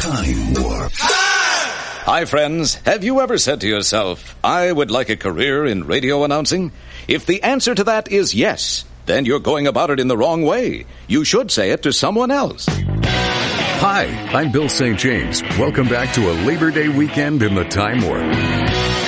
Time Warp. Hi, friends. Have you ever said to yourself, I would like a career in radio announcing? If the answer to that is yes, then you're going about it in the wrong way. You should say it to someone else. Hi, I'm Bill St. James. Welcome back to a Labor Day weekend in the Time Warp.